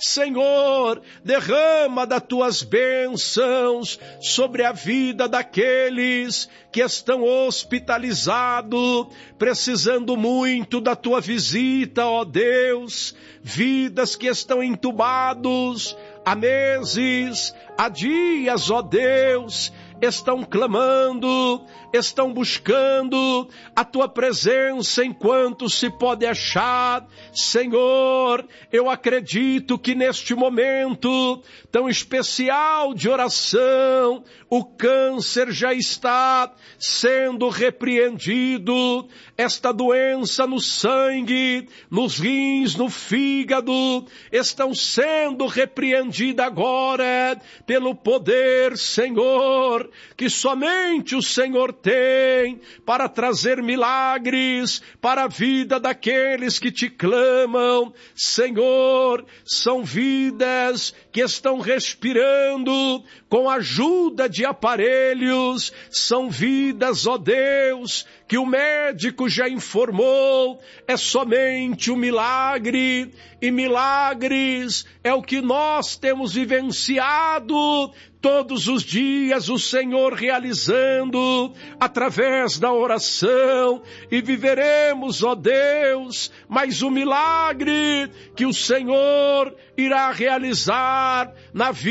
Senhor, derrama das tuas bênçãos sobre a vida daqueles que estão hospitalizados, precisando muito da tua visita, ó Deus. Vidas que estão entubados há meses, há dias, ó Deus, estão clamando, estão buscando a tua presença enquanto se pode achar. Senhor, eu acredito que neste momento tão especial de oração, o câncer já está sendo repreendido, esta doença no sangue, nos rins, no fígado, estão sendo repreendidas agora pelo poder, Senhor, que somente o Senhor tem para trazer milagres para a vida daqueles que te clamam. Senhor, são vidas que estão respirando com a ajuda de aparelhos, são vidas, ó Deus, que o médico já informou, é somente um milagre, e milagres é o que nós temos vivenciado todos os dias, o Senhor realizando através da oração, e viveremos, ó Deus, mais um milagre que o Senhor irá realizar na vida